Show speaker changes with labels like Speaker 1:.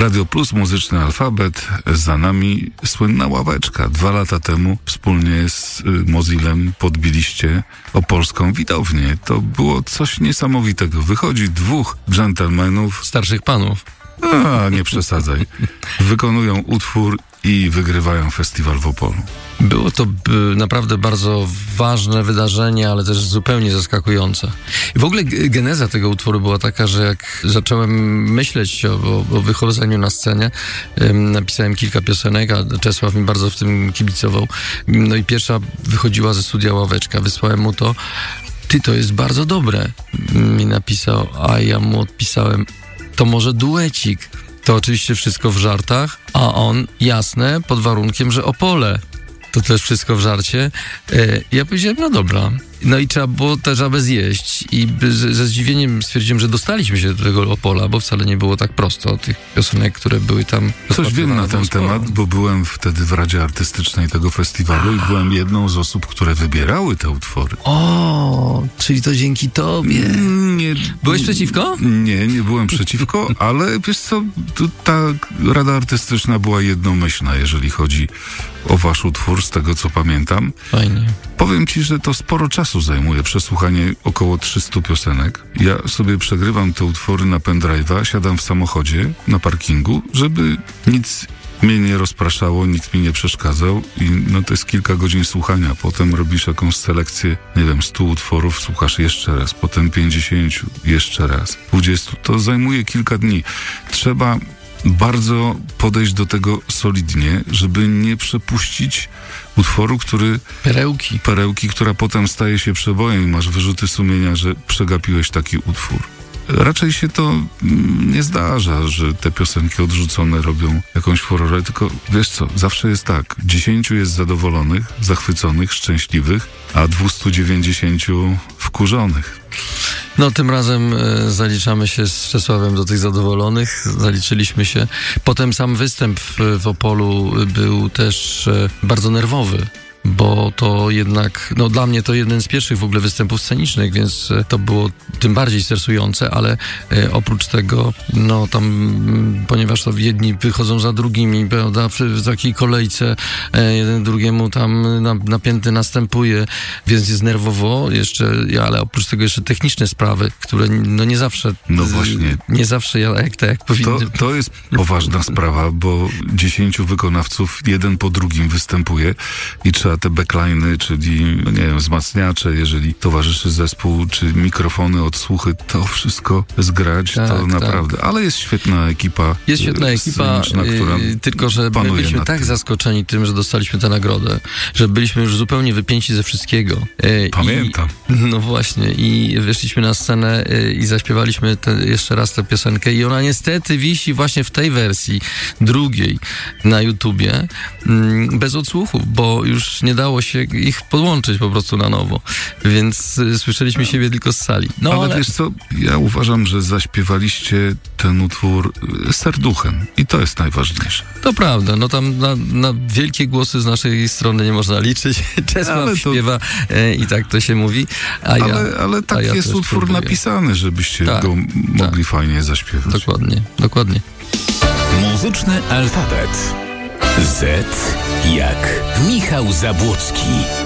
Speaker 1: Radio Plus, Muzyczny Alfabet, za nami słynna ławeczka. 2 lata temu wspólnie z Mozillem podbiliście opolską widownię. To było coś niesamowitego. Wychodzi 2 dżentelmenów.
Speaker 2: Starszych panów.
Speaker 1: Nie przesadzaj. Wykonują utwór i wygrywają festiwal w Opolu.
Speaker 2: Było to naprawdę bardzo ważne wydarzenie, ale też zupełnie zaskakujące. I w ogóle geneza tego utworu była taka, że jak zacząłem myśleć o wychodzeniu na scenę, napisałem kilka piosenek, a Czesław mi bardzo w tym kibicował. No i pierwsza wychodziła ze studia Ławeczka. Wysłałem mu to. To jest bardzo dobre, mi napisał, a ja mu odpisałem, to może duecik. To oczywiście wszystko w żartach, a on, jasne, pod warunkiem, że Opole. To też wszystko w żarcie. Ja powiedziałem, no dobra. No i trzeba było tę żabę zjeść i ze zdziwieniem stwierdziłem, że dostaliśmy się do tego Opola, bo wcale nie było tak prosto tych piosenek, które były tam.
Speaker 1: Coś wiem na ten temat, bo byłem wtedy w Radzie Artystycznej tego festiwalu i byłem jedną z osób, które wybierały te utwory.
Speaker 2: O, czyli to dzięki tobie.
Speaker 1: Nie.
Speaker 2: Byłeś przeciwko?
Speaker 1: Nie byłem przeciwko, ale wiesz co, ta Rada Artystyczna była jednomyślna, jeżeli chodzi o wasz utwór, z tego co pamiętam.
Speaker 2: Fajnie.
Speaker 1: Powiem ci, że to sporo czasu zajmuje przesłuchanie około 300 piosenek. Ja sobie przegrywam te utwory na pendrive'a, siadam w samochodzie na parkingu, żeby nic mnie nie rozpraszało, nikt mi nie przeszkadzał i to jest kilka godzin słuchania. Potem robisz jakąś selekcję, 100 utworów, słuchasz jeszcze raz, potem 50, jeszcze raz, 20. To zajmuje kilka dni. Trzeba bardzo podejść do tego solidnie, żeby nie przepuścić utworu, perełki, która potem staje się przebojem i masz wyrzuty sumienia, że przegapiłeś taki utwór. Raczej się to nie zdarza, że te piosenki odrzucone robią jakąś furorę, tylko wiesz co, zawsze jest tak, 10 jest zadowolonych, zachwyconych, szczęśliwych, a 290 wkurzonych.
Speaker 2: No, tym razem zaliczamy się z Czesławem do tych zadowolonych. Zaliczyliśmy się. Potem sam występ w Opolu był też bardzo nerwowy, bo to jednak, dla mnie to jeden z pierwszych w ogóle występów scenicznych, więc to było tym bardziej stresujące, ale oprócz tego, tam, ponieważ to jedni wychodzą za drugimi, prawda, w takiej kolejce, jeden drugiemu tam napięty następuje, więc jest nerwowo jeszcze, ale oprócz tego jeszcze techniczne sprawy, które nie zawsze...
Speaker 1: No właśnie.
Speaker 2: Nie zawsze jak powinny.
Speaker 1: To jest poważna sprawa, bo 10 wykonawców jeden po drugim występuje i trzeba te backline'y, czyli, wzmacniacze, jeżeli towarzyszy zespół, czy mikrofony, odsłuchy, to wszystko zgrać, to naprawdę. Ale jest świetna ekipa.
Speaker 2: Jest świetna ekipa, która tylko że my byliśmy tak zaskoczeni tym, że dostaliśmy tę nagrodę, że byliśmy już zupełnie wypięci ze wszystkiego.
Speaker 1: Pamiętam.
Speaker 2: No właśnie, i wyszliśmy na scenę i zaśpiewaliśmy jeszcze raz tę piosenkę i ona niestety wisi właśnie w tej wersji drugiej na YouTubie bez odsłuchów, bo już nie dało się ich podłączyć po prostu na nowo. Więc słyszeliśmy siebie tylko z sali.
Speaker 1: Ale wiesz co, ja uważam, że zaśpiewaliście ten utwór serduchem i to jest najważniejsze.
Speaker 2: To prawda, tam na wielkie głosy z naszej strony nie można liczyć. Czesław śpiewa i tak to się mówi.
Speaker 1: Ale tak jest utwór próbuję. Napisany, żebyście go mogli fajnie zaśpiewać.
Speaker 2: Dokładnie.
Speaker 3: Muzyczny alfabet. Z jak Michał Zabłocki.